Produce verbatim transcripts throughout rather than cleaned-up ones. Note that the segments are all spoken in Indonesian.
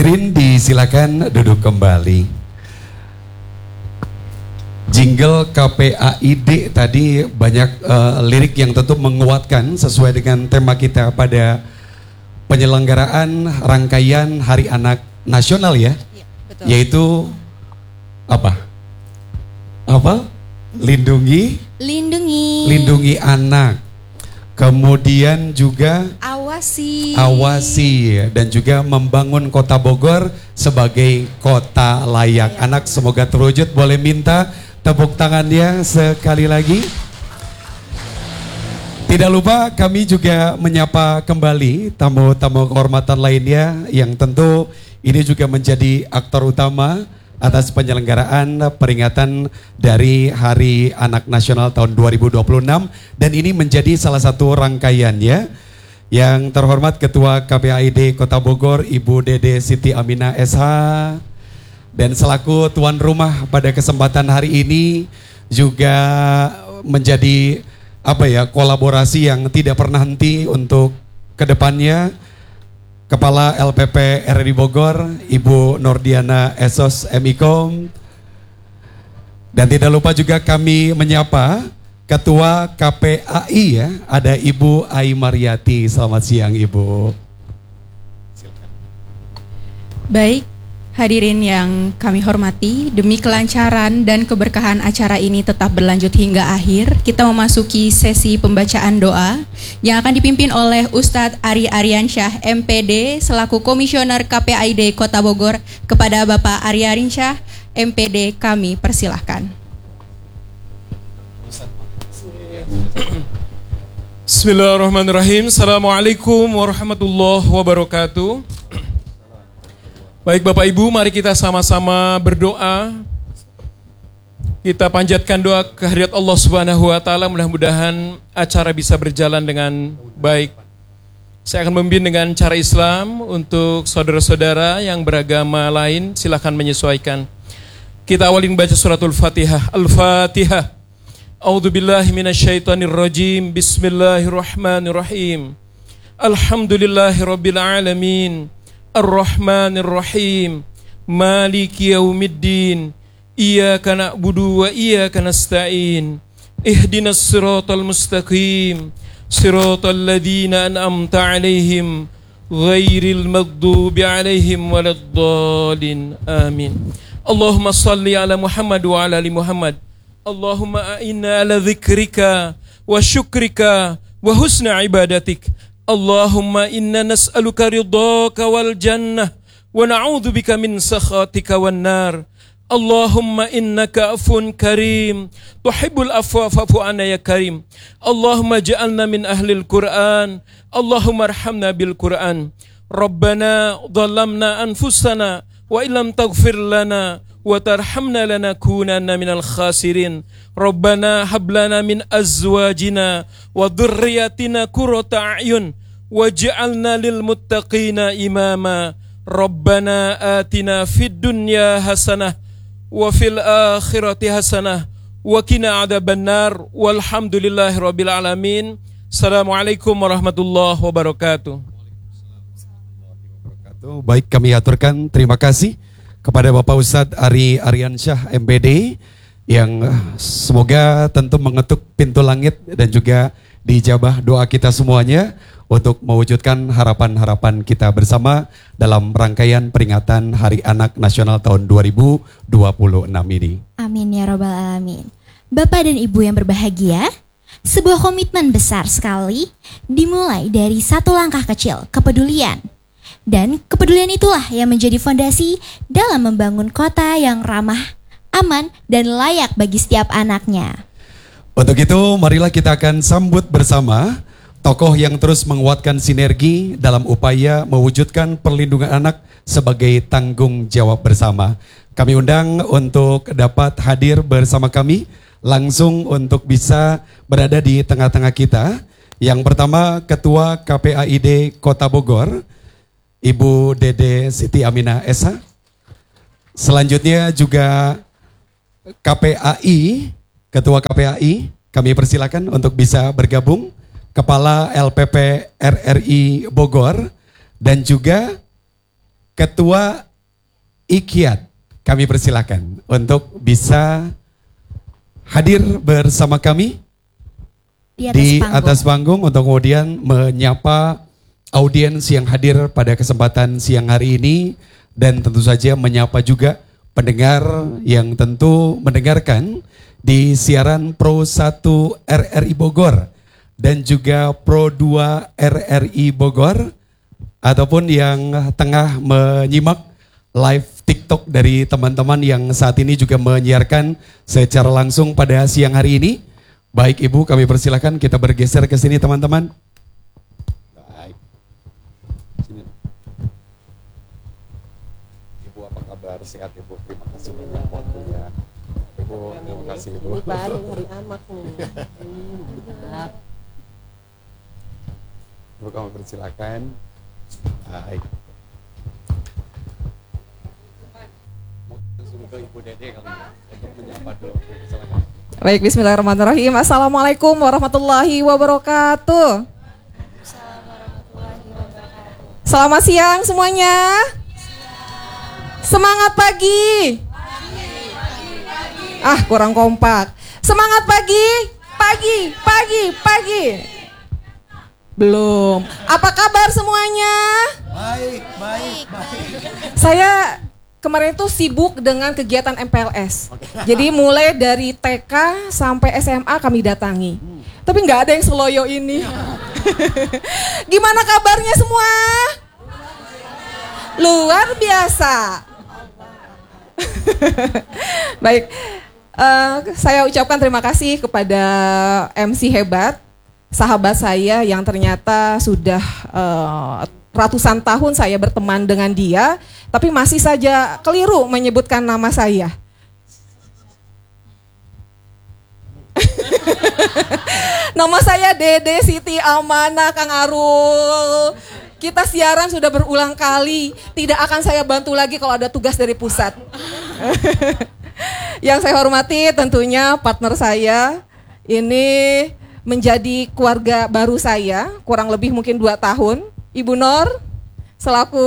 Hadirin disilakan duduk kembali. Jingle K P A I D tadi banyak uh, lirik yang tentu menguatkan sesuai dengan tema kita pada penyelenggaraan rangkaian Hari Anak Nasional ya, ya betul. Yaitu apa? Apa? Lindungi, lindungi, lindungi anak. Kemudian juga awasi, awasi dan juga membangun Kota Bogor sebagai kota layak anak. Semoga terwujud. Boleh minta tepuk tangannya sekali lagi. Tidak lupa kami juga menyapa kembali tamu-tamu kehormatan lainnya yang tentu ini juga menjadi aktor utama atas penyelenggaraan peringatan dari Hari Anak Nasional tahun dua ribu dua puluh enam, dan ini menjadi salah satu rangkaiannya. Yang terhormat Ketua K P A I D Kota Bogor Ibu Dede Siti Aminah S H, dan selaku tuan rumah pada kesempatan hari ini juga menjadi apa ya kolaborasi yang tidak pernah henti untuk kedepannya. Kepala L P P R R I Bogor, Ibu Nordiana Esos M I K O M. Dan tidak lupa juga kami menyapa Ketua K P A I ya, ada Ibu Ai Mariati. Selamat siang Ibu. Silakan. Baik, hadirin yang kami hormati, demi kelancaran dan keberkahan acara ini tetap berlanjut hingga akhir, kita memasuki sesi pembacaan doa yang akan dipimpin oleh Ustadz Ari Aryansyah M P D selaku Komisioner K P A I D Kota Bogor. Kepada Bapak Ari Aryansyah M P D kami persilahkan. Bismillahirrahmanirrahim. Assalamualaikum warahmatullahi wabarakatuh. Baik Bapak Ibu, mari kita sama-sama berdoa. Kita panjatkan doa kehadirat Allah Subhanahu wa taala, mudah-mudahan acara bisa berjalan dengan baik. Saya akan memimpin dengan cara Islam. Untuk saudara-saudara yang beragama lain silakan menyesuaikan. Kita awali membaca suratul Fatihah. Al-Fatihah. A'udzubillahi minasyaitonirrajim. Bismillahirrahmanirrahim. Alhamdulillahirabbil alamin. Ar-Rahmanir-Rahim, Maliki Yaumiddin, Iyyaka na'budu wa iyyaka nasta'in, Ihdinas siratal mustaqim, siratal ladzina an'amta 'alaihim, ghairil maghdubi 'alaihim waladdallin. Amin. Allahumma shalli ala Muhammad wa ala ali Muhammad. Allahumma a'inna ala dzikrika wa syukrika wa husna ibadatik. Allahumma inna nas'aluka ridhaka wal jannah wa na'udzubika min sakhatika wan nar. Allahumma innaka afun karim tuhibbul afwa fa'fu anna ya karim. Allahumma ja'alna min ahlil Qur'an. Allahumma arhamna bil Qur'an. Rabbana dhalamna anfusana wa illam taghfir lana wa tarhamna lanakunanna minal khasirin. Rabbana hablana min azwajina wa dhurriyyatina qurrata a'yun waj'alna lil muttaqina imama. Rabbana atina fid dunya hasanah wa fil akhirati hasanah wa qina adzabannar. Walhamdulillahi rabbil alamin. Assalamualaikum warahmatullahi wabarakatuh. Baik, kami aturkan terima kasih kepada Bapak Ustadz Ari Aryansyah M P D yang semoga tentu mengetuk pintu langit dan juga dijabah doa kita semuanya untuk mewujudkan harapan-harapan kita bersama dalam rangkaian peringatan Hari Anak Nasional tahun dua ribu dua puluh enam ini. Amin ya robbal alamin. Bapak dan Ibu yang berbahagia, sebuah komitmen besar sekali dimulai dari satu langkah kecil, kepedulian. Dan kepedulian itulah yang menjadi fondasi dalam membangun kota yang ramah, aman, dan layak bagi setiap anaknya. Untuk itu, marilah kita akan sambut bersama tokoh yang terus menguatkan sinergi dalam upaya mewujudkan perlindungan anak sebagai tanggung jawab bersama. Kami undang untuk dapat hadir bersama kami, langsung untuk bisa berada di tengah-tengah kita. Yang pertama, Ketua K P A I D Kota Bogor, Ibu Dede Siti Aminah S H. Selanjutnya juga K P A I, Ketua K P A I, kami persilakan untuk bisa bergabung. Kepala L P P R R I Bogor dan juga Ketua Ikiat, kami persilakan untuk bisa hadir bersama kami Di atas di panggung. atas panggung untuk kemudian menyapa audiens yang hadir pada kesempatan siang hari ini dan tentu saja menyapa juga pendengar yang tentu mendengarkan di siaran Pro satu R R I Bogor dan juga Pro dua R R I Bogor ataupun yang tengah menyimak live TikTok dari teman-teman yang saat ini juga menyiarkan secara langsung pada siang hari ini. Baik Ibu, kami persilakan kita bergeser ke sini teman-teman. Baik. Sini. Ibu apa kabar? Sehat Ibu? Terima kasih banyak waktunya. Ibu, terima kasih Ibu. Ini baru hari anak nih. Ibu kami persilakan. Baik. Langsung ke Ibu Dede kali ya, untuk menyapa dulu. Silakan. Baik, bismillahirrahmanirrahim. Assalamualaikum warahmatullahi wabarakatuh. Selamat siang semuanya. Semangat pagi. Ah, kurang kompak. Semangat pagi. Pagi, pagi, pagi. Belum. Apa kabar semuanya? Baik, baik, baik. Saya kemarin itu sibuk dengan kegiatan M P L S. Jadi mulai dari T K sampai S M A kami datangi. Tapi nggak ada yang seloyo ini. Gimana kabarnya semua? Luar biasa. Baik, uh, saya ucapkan terima kasih kepada M C hebat, sahabat saya yang ternyata sudah uh, ratusan tahun saya berteman dengan dia, tapi masih saja keliru menyebutkan nama saya. Nama saya Dede Siti Amanah, Kang Arul. Kita siaran sudah berulang kali, tidak akan saya bantu lagi kalau ada tugas dari pusat. Yang saya hormati tentunya partner saya, ini menjadi keluarga baru saya, kurang lebih mungkin dua tahun. Ibu Nor, selaku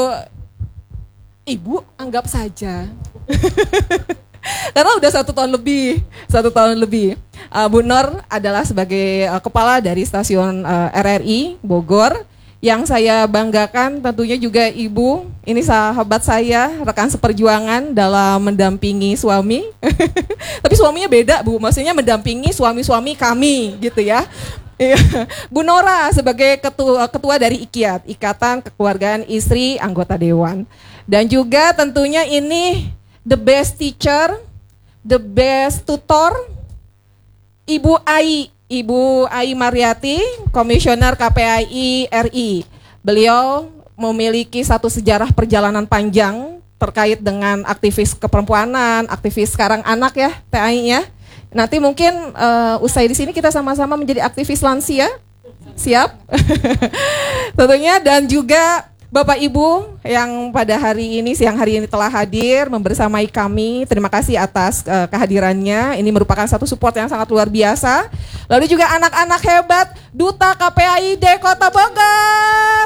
ibu anggap saja. Karena udah satu tahun lebih, satu tahun lebih. Uh, Bu Nor adalah sebagai uh, kepala dari stasiun uh, R R I Bogor. Yang saya banggakan tentunya juga ibu, ini sahabat saya, rekan seperjuangan dalam mendampingi suami. Tapi suaminya beda Bu, maksudnya mendampingi suami-suami kami gitu ya. Bu Nora sebagai ketua, ketua dari IKIAT, Ikatan Kekeluargaan Istri Anggota Dewan. Dan juga tentunya ini the best teacher, the best tutor, Ibu Ai, Ibu Ai Mariati, Komisioner K P I I R I. Beliau memiliki satu sejarah perjalanan panjang terkait dengan aktivis keperempuanan, aktivis sekarang anak ya, T A I ya. Nanti mungkin uh, usai di sini kita sama-sama menjadi aktivis lansia. Siap? Tentunya, dan juga Bapak Ibu yang pada hari ini, siang hari ini telah hadir membersamai kami. Terima kasih atas uh, kehadirannya. Ini merupakan satu support yang sangat luar biasa. Lalu juga anak-anak hebat Duta K P I D Kota Bogor.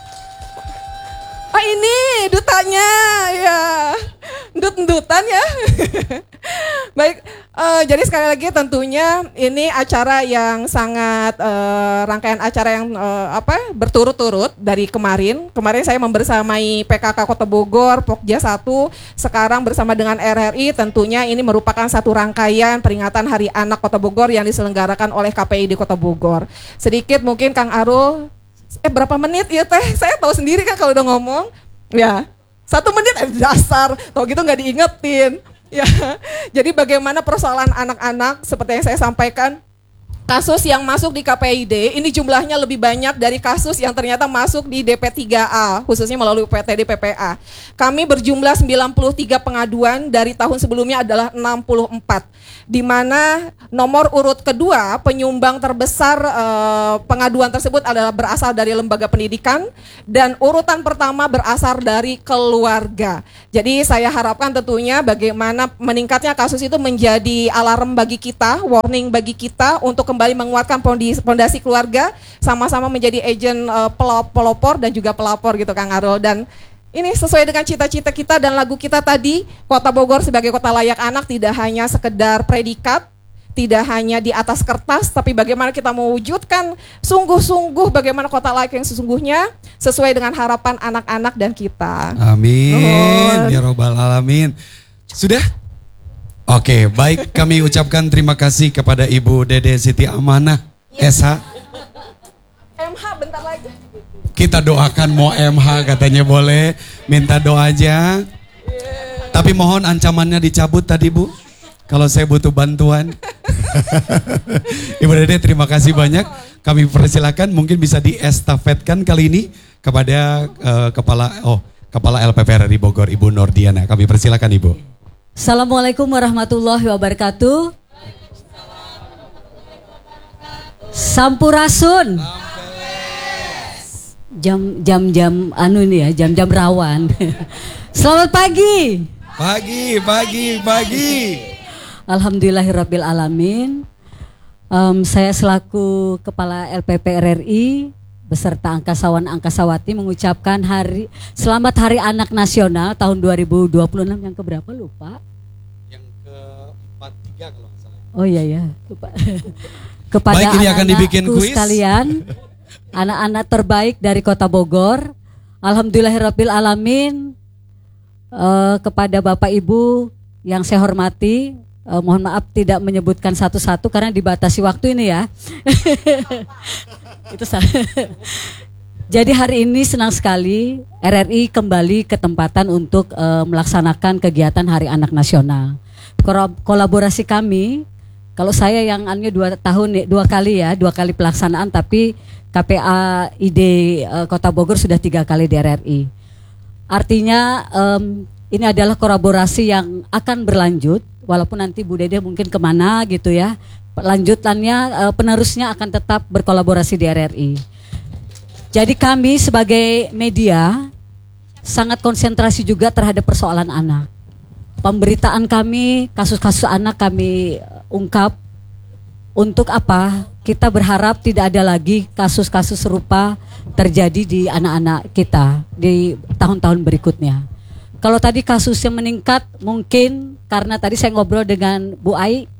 Oh ini dutanya ya, dut-dutan ya. Baik, uh, jadi sekali lagi tentunya ini acara yang sangat uh, rangkaian acara yang uh, apa berturut-turut dari kemarin. Kemarin saya membersamai P K K Kota Bogor, Pokja satu, sekarang bersama dengan R R I. Tentunya ini merupakan satu rangkaian peringatan Hari Anak Kota Bogor yang diselenggarakan oleh K P I D Kota Bogor. Sedikit mungkin Kang Arul, eh berapa menit ya teh? Saya tahu sendiri kan kalau udah ngomong, ya satu menit eh, dasar, tau gitu nggak diingetin. Ya, jadi bagaimana persoalan anak-anak seperti yang saya sampaikan, kasus yang masuk di K P I D ini jumlahnya lebih banyak dari kasus yang ternyata masuk di D P tiga A, khususnya melalui P T D P P A. Kami berjumlah sembilan puluh tiga pengaduan, dari tahun sebelumnya adalah enam puluh empat. Di mana nomor urut kedua penyumbang terbesar eh, pengaduan tersebut adalah berasal dari lembaga pendidikan, dan urutan pertama berasal dari keluarga. Jadi saya harapkan tentunya bagaimana meningkatnya kasus itu menjadi alarm bagi kita, warning bagi kita untuk kembali menguatkan fondasi keluarga, sama-sama menjadi agen uh, pelopor dan juga pelapor gitu Kang Arul. Dan Ini sesuai dengan cita-cita kita dan lagu kita tadi, Kota Bogor sebagai kota layak anak tidak hanya sekedar predikat, tidak hanya di atas kertas, tapi bagaimana kita mewujudkan sungguh-sungguh bagaimana kota layak yang sesungguhnya sesuai dengan harapan anak-anak dan kita. Amin, Nuhun. ya robbal alamin. Sudah? Oke, baik, kami ucapkan terima kasih kepada Ibu Dede Siti Amanah S H. M H bentar lagi. Kita doakan mau M H katanya boleh, minta doa aja. Tapi mohon ancamannya dicabut tadi Bu, kalau saya butuh bantuan. Ibu Dede terima kasih banyak. Kami persilakan mungkin bisa diestafetkan kali ini kepada uh, kepala oh kepala L P P R R I Bogor Ibu Nordiana. Kami persilakan Ibu. Assalamualaikum warahmatullahi wabarakatuh. Sampurasun. Jam jam jam anu ini ya, jam-jam rawan. Selamat pagi. Pagi, pagi, pagi. Alhamdulillahirabbil alamin. Um, saya selaku Kepala L P P R R I beserta Angkasawan Angkasawati mengucapkan hari Selamat Hari Anak Nasional tahun dua ribu dua puluh enam yang keberapa lupa? Yang ke empat puluh tiga kalau nggak salah. Oh iya ya, lupa. Kepada Baik, ini akan dibikin anak-anakku kuis. sekalian, anak-anak terbaik dari Kota Bogor. Alhamdulillahirabbil alamin. Uh, kepada Bapak Ibu yang saya hormati, uh, mohon maaf tidak menyebutkan satu-satu karena dibatasi waktu ini ya. Itu salah. Jadi hari ini senang sekali R R I kembali ke tempatan untuk uh, melaksanakan kegiatan Hari Anak Nasional. Kora- kolaborasi kami, kalau saya yang anunya dua tahun dua kali ya, dua kali pelaksanaan, tapi K P A I D uh, Kota Bogor sudah tiga kali di R R I. Artinya um, ini adalah kolaborasi yang akan berlanjut, walaupun nanti Bu Dede mungkin kemana gitu ya. Lanjutannya uh, penerusnya akan tetap berkolaborasi di R R I. Jadi kami sebagai media sangat konsentrasi juga terhadap persoalan anak. Pemberitaan kami, kasus-kasus anak kami ungkap. Untuk apa? Kita berharap tidak ada lagi kasus-kasus serupa terjadi di anak-anak kita di tahun-tahun berikutnya. Kalau tadi kasusnya meningkat mungkin karena tadi saya ngobrol dengan Bu Ai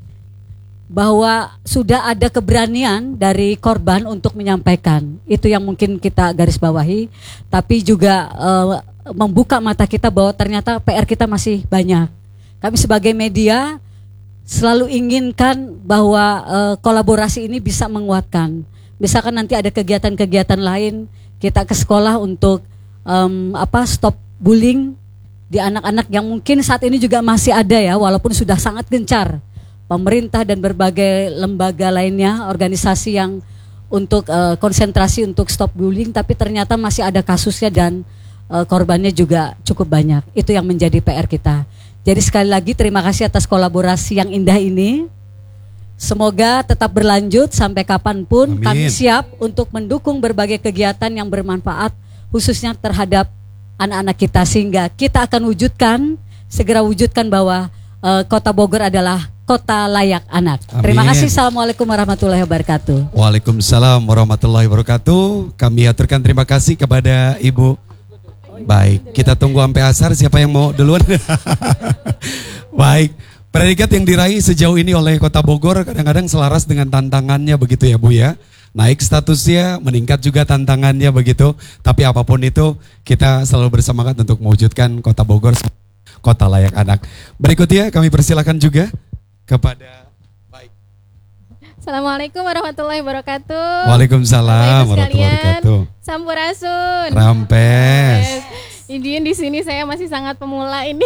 bahwa sudah ada keberanian dari korban untuk menyampaikan. Itu yang mungkin kita garis bawahi, tapi juga uh, membuka mata kita bahwa ternyata P R kita masih banyak. Kami sebagai media selalu inginkan bahwa uh, kolaborasi ini bisa menguatkan. Misalkan nanti ada kegiatan-kegiatan lain, kita ke sekolah untuk um, apa stop bullying di anak-anak yang mungkin saat ini juga masih ada ya, walaupun sudah sangat gencar. Pemerintah dan berbagai lembaga lainnya, organisasi yang untuk uh, konsentrasi untuk stop bullying, tapi ternyata masih ada kasusnya dan uh, korbannya juga cukup banyak. Itu yang menjadi P R kita. Jadi sekali lagi terima kasih atas kolaborasi yang indah ini. Semoga tetap berlanjut sampai kapanpun. Amin. Kami siap untuk mendukung berbagai kegiatan yang bermanfaat khususnya terhadap anak-anak kita sehingga kita akan wujudkan, segera wujudkan bahwa uh, Kota Bogor adalah kota layak anak. Amin. Terima kasih. Assalamualaikum warahmatullahi wabarakatuh. Waalaikumsalam warahmatullahi wabarakatuh. Kami aturkan terima kasih kepada Ibu. Baik, kita tunggu sampai asar siapa yang mau duluan. Baik, predikat yang diraih sejauh ini oleh Kota Bogor kadang-kadang selaras dengan tantangannya begitu ya Bu ya. Naik statusnya, meningkat juga tantangannya begitu. Tapi apapun itu kita selalu bersemangat untuk mewujudkan Kota Bogor kota layak anak. Berikutnya kami persilakan juga kepada baik. Assalamualaikum warahmatullahi wabarakatuh. Waalaikumsalam Bapak Ibu warahmatullahi sekalian, wabarakatuh. Sampurasun. Rampes. Izin di sini saya masih sangat pemula ini.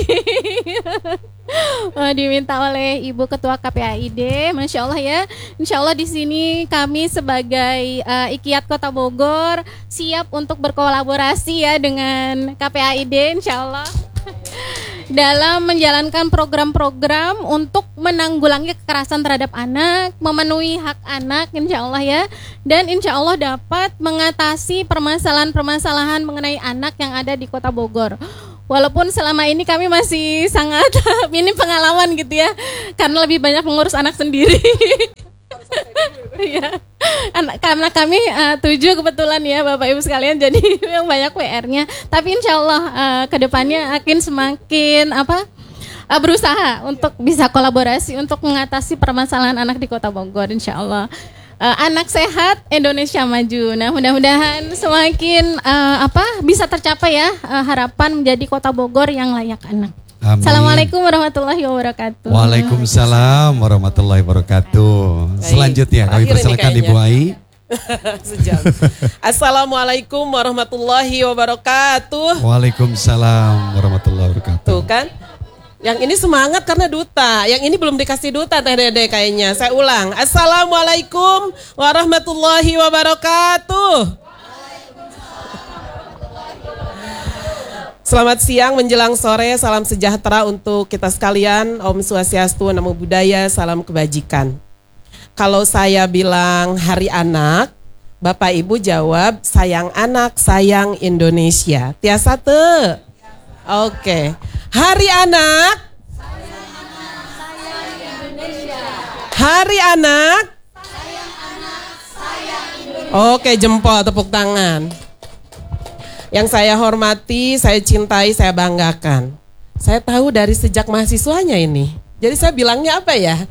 Eh, diminta oleh Ibu Ketua K P A I D, Masya Allah ya. Insya Allah di sini kami sebagai uh, Ikiat Kota Bogor siap untuk berkolaborasi ya dengan K P A I D, Insya Allah. Dalam menjalankan program-program untuk menanggulangi kekerasan terhadap anak, memenuhi hak anak insya Allah ya, dan insya Allah dapat mengatasi permasalahan-permasalahan mengenai anak yang ada di Kota Bogor. Walaupun selama ini kami masih sangat minim pengalaman gitu ya, karena lebih banyak mengurus anak sendiri. Ya. Anak, karena kami uh, tujuh kebetulan ya Bapak Ibu sekalian, jadi yang banyak P R-nya. Tapi insya Allah uh, kedepannya akan semakin apa uh, berusaha untuk bisa kolaborasi untuk mengatasi permasalahan anak di Kota Bogor. Insya Allah uh, anak sehat, Indonesia maju. Nah mudah-mudahan semakin uh, apa bisa tercapai ya uh, harapan menjadi Kota Bogor yang layak anak. Amin. Assalamualaikum warahmatullahi wabarakatuh. Waalaikumsalam warahmatullahi wabarakatuh. Baik. Selanjutnya kami Akhir ini persilakan kayaknya. Ibu Ai. Sejam. Assalamualaikum warahmatullahi wabarakatuh. Waalaikumsalam warahmatullahi wabarakatuh. Tuh kan, yang ini semangat karena duta, yang ini belum dikasih duta Teh Dede kayaknya. Saya ulang. Assalamualaikum warahmatullahi wabarakatuh. Selamat siang menjelang sore, salam sejahtera untuk kita sekalian. Om Swastiastu, Namo Buddhaya, salam kebajikan. Kalau saya bilang Hari Anak, Bapak Ibu jawab sayang anak, sayang Indonesia. Tiasa te? Oke. Hari Anak, Hari Anak, oke, jempol, tepuk tangan. Yang saya hormati, saya cintai, saya banggakan. Saya tahu dari sejak mahasiswanya ini. Jadi saya bilangnya apa ya?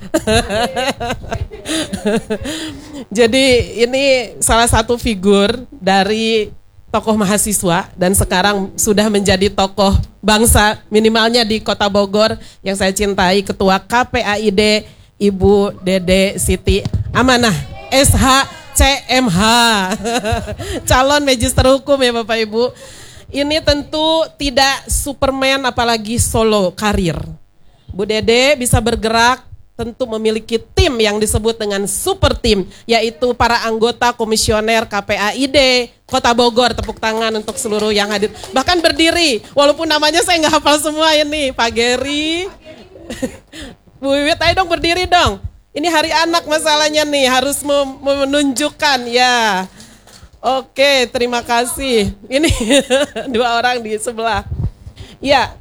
Jadi ini salah satu figur dari tokoh mahasiswa dan sekarang sudah menjadi tokoh bangsa minimalnya di Kota Bogor yang saya cintai, Ketua K P A I D Ibu Dede Siti Amanah S H C M H, calon magister hukum ya Bapak Ibu. Ini tentu tidak Superman apalagi solo karir. Bu Dede bisa bergerak tentu memiliki tim yang disebut dengan super tim, yaitu para anggota komisioner K P A I D Kota Bogor. Tepuk tangan untuk seluruh yang hadir. Bahkan berdiri, walaupun namanya saya nggak hafal semua ini. Pak Geri, Bu Wiwit, ayo dong berdiri dong. Ini Hari Anak masalahnya nih, harus mem- menunjukkan ya. Oke, terima kasih. Ini dua orang di sebelah. Ya,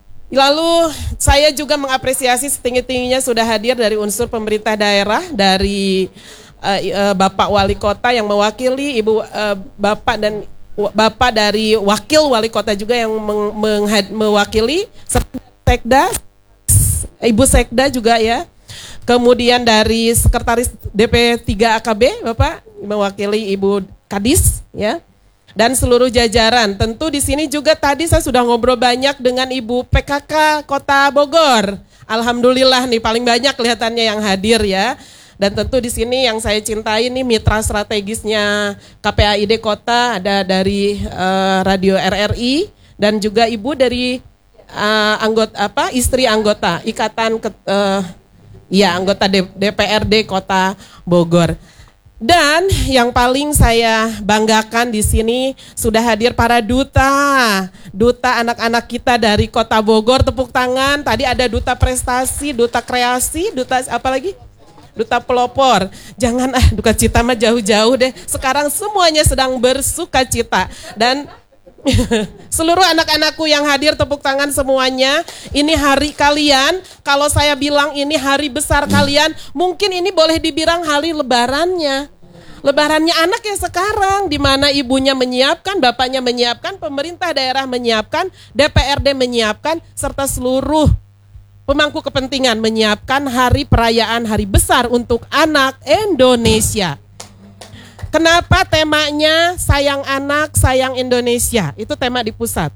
lalu saya juga mengapresiasi setinggi-tingginya sudah hadir dari unsur pemerintah daerah, dari uh, uh, Bapak Wali Kota yang mewakili, Ibu uh, Bapak dan Bapak dari Wakil Wali Kota juga yang meng- meng- mewakili, serta Sekda, Ibu Sekda juga ya. Kemudian dari Sekretaris D P tiga A K B Bapak mewakili Ibu Kadis ya, dan seluruh jajaran. Tentu di sini juga tadi saya sudah ngobrol banyak dengan Ibu P K K Kota Bogor. Alhamdulillah nih paling banyak kelihatannya yang hadir ya. Dan tentu di sini yang saya cintai nih mitra strategisnya K P A I D Kota, ada dari uh, Radio R R I dan juga Ibu dari uh, anggota apa istri anggota Ikatan ke, uh, ya anggota D P R D Kota Bogor. Dan yang paling saya banggakan di sini sudah hadir para duta, duta anak-anak kita dari Kota Bogor. Tepuk tangan. Tadi ada duta prestasi, duta kreasi, duta apa lagi? Duta pelopor. Jangan ah duka cita mah jauh-jauh deh. Sekarang semuanya sedang bersuka cita dan seluruh anak-anakku yang hadir, tepuk tangan semuanya. Ini hari kalian. Kalau saya bilang ini hari besar kalian, mungkin ini boleh dibilang hari lebarannya. Lebarannya anak ya sekarang, di mana ibunya menyiapkan, bapaknya menyiapkan, pemerintah daerah menyiapkan, D P R D menyiapkan, serta seluruh pemangku kepentingan menyiapkan hari perayaan hari besar untuk anak Indonesia. Kenapa temanya sayang anak, sayang Indonesia? Itu tema di pusat.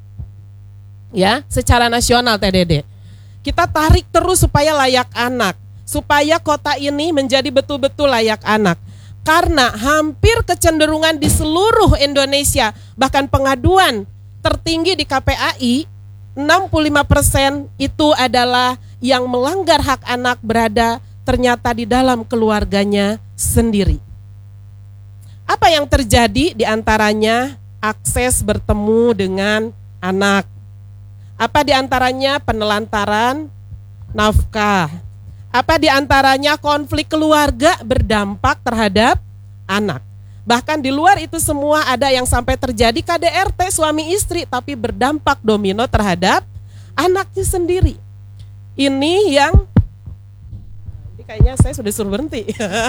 Ya, secara nasional T D D. Kita tarik terus supaya layak anak, supaya kota ini menjadi betul-betul layak anak. Karena hampir kecenderungan di seluruh Indonesia, bahkan pengaduan tertinggi di K P A I, enam puluh lima persen itu adalah yang melanggar hak anak berada ternyata di dalam keluarganya sendiri. Apa yang terjadi di antaranya akses bertemu dengan anak. Apa di antaranya penelantaran nafkah. Apa di antaranya konflik keluarga berdampak terhadap anak. Bahkan di luar itu semua ada yang sampai terjadi K D R T suami istri tapi berdampak domino terhadap anaknya sendiri. Ini yang ini kayaknya saya sudah suruh berhenti.